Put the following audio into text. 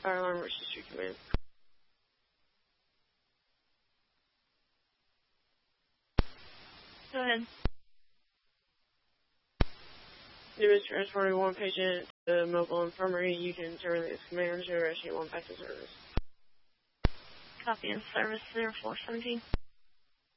Fire alarm versus street command. Go ahead. Newman transporting one patient to mobile infirmary. You can terminate this command to rush one back to service. Copy in service 0417.